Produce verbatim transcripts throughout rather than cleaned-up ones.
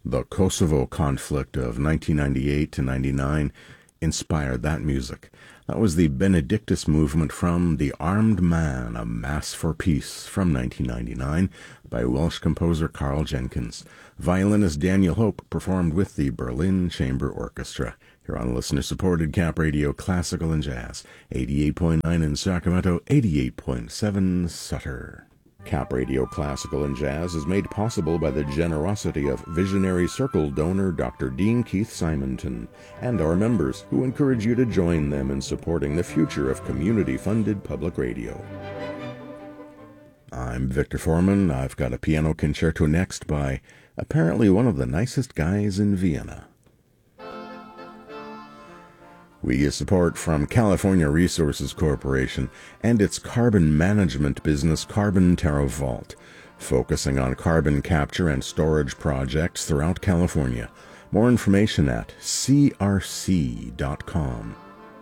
The Kosovo conflict of nineteen ninety-eight to ninety-nine inspired that music. That was the Benedictus movement from The Armed Man, A Mass for Peace, from nineteen ninety-nine, by Welsh composer Carl Jenkins. Violinist Daniel Hope performed with the Berlin Chamber Orchestra. Here on listener-supported Cap Radio Classical and Jazz, eighty-eight point nine in Sacramento, eighty-eight point seven Sutter. Cap Radio Classical and Jazz is made possible by the generosity of Visionary Circle donor Doctor Dean Keith Simonton and our members, who encourage you to join them in supporting the future of community-funded public radio. I'm Victor Foreman. I've got a piano concerto next by apparently one of the nicest guys in Vienna. We get support from California Resources Corporation and its carbon management business Carbon TerraVault, focusing on carbon capture and storage projects throughout California. More information at c r c dot com.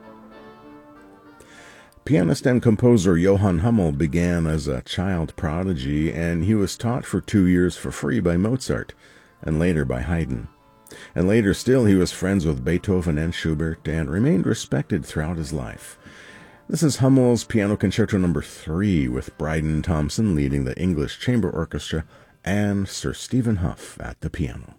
Pianist and composer Johann Hummel began as a child prodigy, and he was taught for two years for free by Mozart, and later by Haydn. And later still, he was friends with Beethoven and Schubert and remained respected throughout his life. This is Hummel's Piano Concerto number three, with Bryden Thompson leading the English Chamber Orchestra and Sir Stephen Hough at the piano.